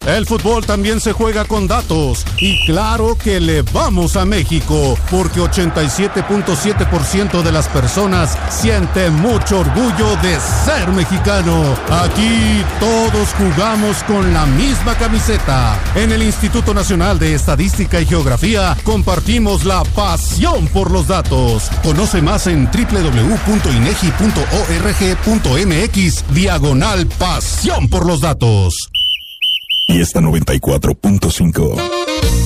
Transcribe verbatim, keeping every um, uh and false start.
El fútbol también se juega con datos. Y claro que le vamos a México, porque ochenta y siete punto siete por ciento de las personas siente mucho orgullo de ser mexicano. Aquí todos jugamos con la misma camiseta. En el Instituto Nacional de Estadística y Geografía compartimos la pasión por los datos. Conoce más en doble u doble u doble u punto inegi punto org punto mx diagonal pasión por los datos. Y esta noventa y cuatro punto cinco.